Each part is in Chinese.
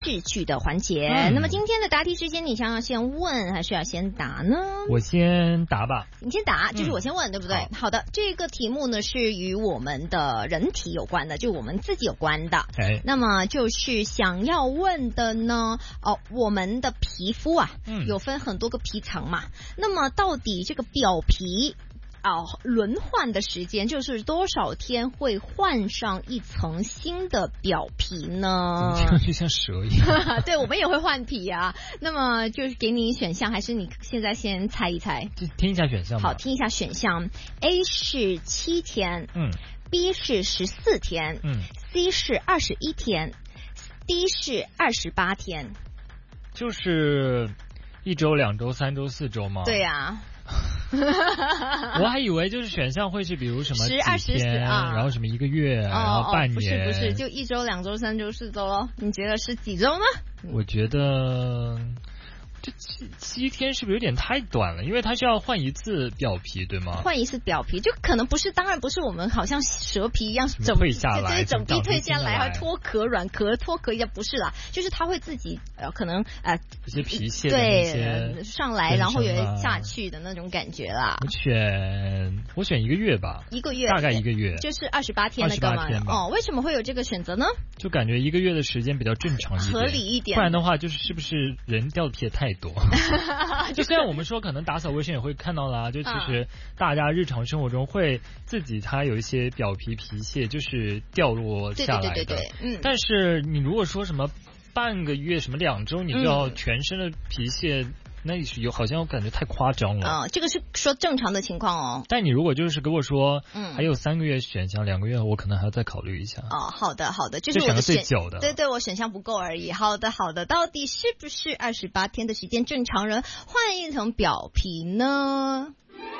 志趣的环节。那么今天的答题时间，你想要先问还是要先答呢？ 我先答吧。 你先答，就是我先问，对不对？好的，这个题目呢是与我们的人体有关的，就我们自己有关的。那么就是想要问的呢，我们的皮肤啊，有分很多个皮层嘛。那么到底这个表皮轮换的时间就是多少天会换上一层新的表皮呢？ 听上去像蛇一样。 对，我们也会换皮啊。那么就是给你选项，还是你现在先猜一猜？ 就听一下选项吧。 好，听一下选项。A 是7天，B 是14天，C 是21天，D 是28天。 就是1周、2周、3周、4周吗？ 对呀。 我还以为就是选项会是比如什么 10、20 然后什么1个月，然后半年。 不是，就1周、2周、3周、4周咯。你觉得是几周呢？ 我觉得这7天是不是有点太短了？因为它是要换一次表皮，对吗？ 换一次表皮就可能不是，当然不是我们好像蛇皮一样退下来， 整批退下来，还脱壳、软壳脱壳一样，不是啦，就是它会自己可能一些皮屑的那些上来，然后也下去的那种感觉啦。 我选1个月吧 ，1个月， 大概1个月， 就是28天的干嘛？为什么会有这个选择呢？ 就感觉1个月的时间比较正常一点， 合理一点。 不然的话，是不是人掉的皮也太多？就虽然我们说可能打扫卫生也会看到啦，就其实大家日常生活中会自己它有一些表皮皮屑就是掉落下来的， 对， 但是你如果说什么半个月什么2周你就要全身的皮屑，那好像我感觉太夸张了。 这个是说正常的情况哦。 但你如果就是跟我说，还有3个月选项，2个月我可能还要再考虑一下。 好的，就是我的最久的。 对，我选项不够而已。好的，到底是不是28天的时间正常人换一层表皮呢？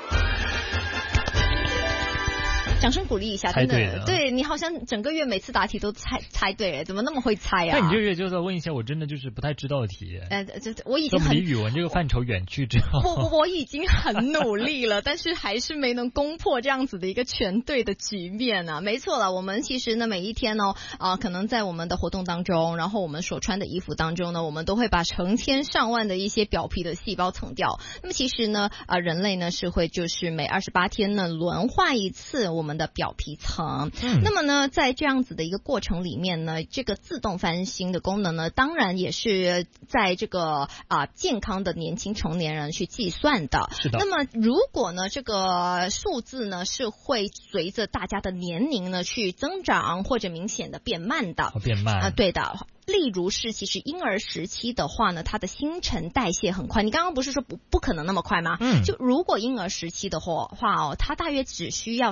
掌声鼓励一下，真的，对你好像整个月每次答题都猜对了，怎么那么会猜啊？ 那你这个月就在问一些我真的就是不太知道的题。 我已经离语文这个范畴远去之后， 我已经很努力了，但是还是没能攻破这样子的一个全对的局面啊。没错了，我们其实呢每一天呢可能在我们的活动当中，然后我们所穿的衣服当中呢，我们都会把成千上万的一些表皮的细胞层掉。那么其实呢人类呢是会就是每28天呢轮换一次我们的表皮层。那么呢在这样子的一个过程里面呢，这个自动翻新的功能呢当然也是在这个健康的年轻成年人去计算的。 是的。 那么如果呢这个数字呢是会随着大家的年龄呢去增长或者明显的变慢的。 变慢。 对的。例如是其实婴儿时期的话呢，它的新陈代谢很快。你刚刚不是说不可能那么快吗？就如果婴儿时期的话它大约只需要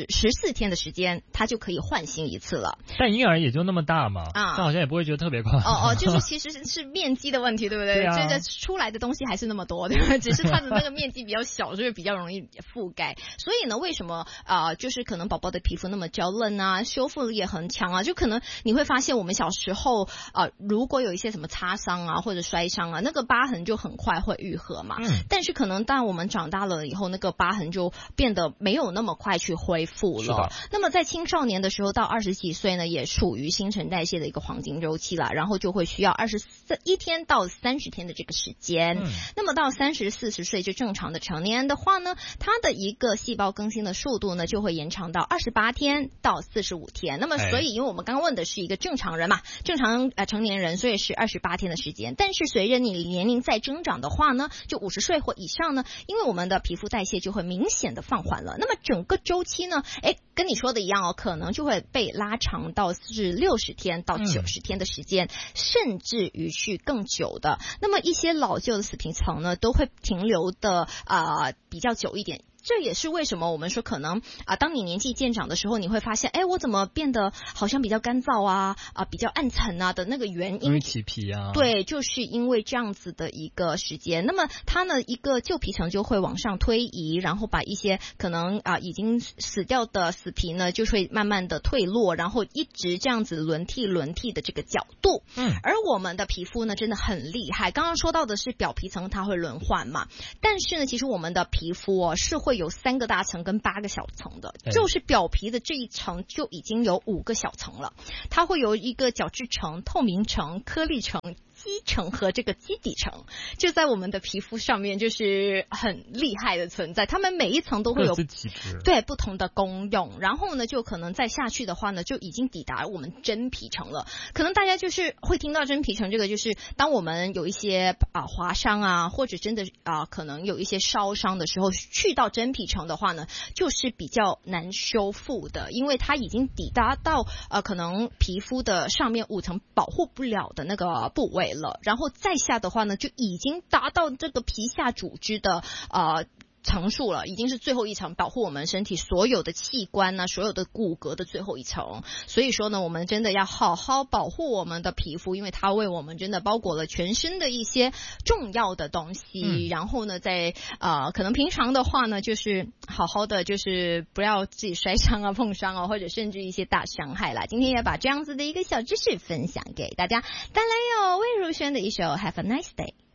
14天的时间，它就可以换新一次了。 但婴儿也就那么大嘛，但好像也不会觉得特别快。 就是其实是面积的问题，对不对？ 对啊。 这个出来的东西还是那么多，对不对？只是它的那个面积比较小，所以比较容易覆盖。所以呢，为什么就是可能宝宝的皮肤那么娇嫩啊，修复力也很强啊？就可能你会发现我们小时候如果有一些什么擦伤啊或者摔伤啊，那个疤痕就很快会愈合嘛。但是可能当我们长大了以后，那个疤痕就变得没有那么快去恢复了。那么在青少年的时候到20几岁呢，也处于新陈代谢的一个黄金周期了，然后就会需要21天到30天的这个时间。那么到30、40岁就正常的成年人的话呢，它的一个细胞更新的速度呢就会延长到28天到45天。那么所以因为我们刚刚问的是一个正常人嘛，正常成年人，所以是28天的时间。但是随着你年龄再增长的话呢，就50岁或以上呢，因为我们的皮肤代谢就会明显的放缓了。那么整个周期呢，跟你说的一样可能就会被拉长到是60天到90天的时间，甚至于去更久的。那么一些老旧的死皮层呢，都会停留的比较久一点。这也是为什么我们说可能当你年纪渐长的时候，你会发现我怎么变得好像比较干燥比较暗沉的那个原因， 因为起皮啊。 对，就是因为这样子的一个时间。那么它呢一个旧皮层就会往上推移，然后把一些可能已经死掉的死皮呢就会慢慢的退落，然后一直这样子轮替的这个角度。而我们的皮肤呢真的很厉害，刚刚说到的是表皮层它会轮换嘛，但是呢其实我们的皮肤是会会有3个大层跟8个小层的，就是表皮的这一层就已经有5个小层了。它会有一个角质层、透明层、颗粒层、基层和这个基底层，就在我们的皮肤上面就是很厉害的存在。它们每一层都会有对不同的功用，然后呢，就可能再下去的话呢，就已经抵达我们真皮层了。可能大家就是会听到真皮层这个，就是当我们有一些划伤啊，或者真的可能有一些烧伤的时候，去到真皮层的话呢，就是比较难修复的，因为它已经抵达到可能皮肤的上面5层保护不了的那个部位了，然后再下的话呢，就已经达到这个皮下组织的层数了，已经是最后一层，保护我们身体所有的器官啊，所有的骨骼的最后一层。所以说呢，我们真的要好好保护我们的皮肤，因为它为我们真的包裹了全身的一些重要的东西。然后呢，在可能平常的话呢，就是好好的，就是不要自己摔伤啊、碰伤啊，或者甚至一些大伤害啦。今天也把这样子的一个小知识分享给大家，带来有魏如萱的一首 Have a Nice Day。